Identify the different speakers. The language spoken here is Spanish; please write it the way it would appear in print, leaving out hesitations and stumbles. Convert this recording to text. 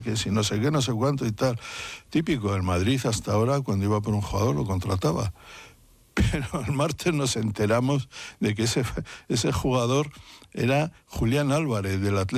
Speaker 1: que si no sé qué, no sé cuánto y tal. Típico, el Madrid hasta ahora, cuando iba por un jugador, lo contrataba. Pero el martes nos enteramos de que ese jugador era Julián Álvarez, del Atlético.